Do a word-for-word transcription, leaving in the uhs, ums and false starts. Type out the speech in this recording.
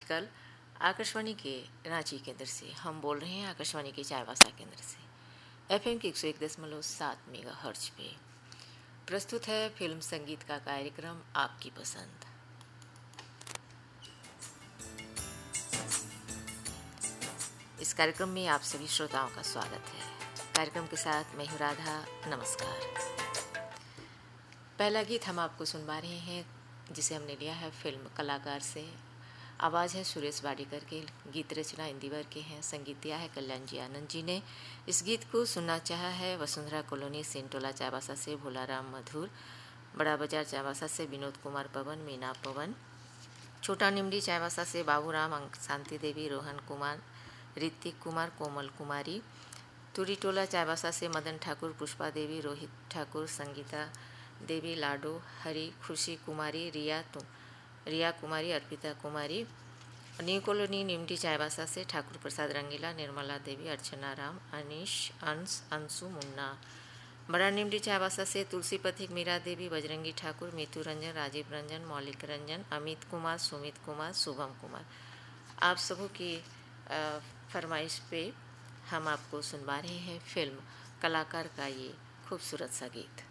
आजकल आकाशवाणी के रांची केंद्र से हम बोल रहे हैं, आकाशवाणी के चाईबासा केंद्र से एफएम की एक सौ एक दशमलव सात मेगा हर्ट्ज पे प्रस्तुत है फिल्म संगीत का कार्यक्रम आपकी पसंद। इस कार्यक्रम में आप सभी श्रोताओं का स्वागत है। कार्यक्रम के साथ मैं हूं राधा। नमस्कार। पहला गीत हम आपको सुनवा रहे हैं जिसे हमने लिया है फिल्म कलाकार से। आवाज़ है सुरेश वाडेकर के, गीत रचना इंदिवर के हैं, संगीत दिया है कल्याण जी आनंद जी ने। इस गीत को सुनना चाहा है वसुंधरा कॉलोनी सेंटोला चाईबासा से भोलाराम मधुर, बड़ा बाजार चाईबासा से विनोद कुमार पवन, मीना पवन, छोटा निमडी चाईबासा से बाबूराम, शांति देवी, रोहन कुमार, ऋतिक कुमार, कोमल कुमारी, तुरीटोला चाईबासा से मदन ठाकुर, पुष्पा देवी, रोहित ठाकुर, संगीता देवी, लाडो, हरी, खुशी कुमारी, रिया तुम रिया कुमारी, अर्पिता कुमारी, न्यू कॉलोनी निमडी चाईबासा से ठाकुर प्रसाद रंगीला, निर्मला देवी, अर्चना राम, अनीश, अंश, अंशु, मुन्ना, बड़ा निमडी चाईबासा से तुलसी पथिक, मीरा देवी, बजरंगी ठाकुर, मीतू रंजन, राजीव रंजन, मौलिक रंजन, अमित कुमार, सुमित कुमार, शुभम कुमार। आप सबों की फरमाइश पे हम आपको सुनवा रहे हैं फिल्म कलाकार का ये खूबसूरत सा गीत।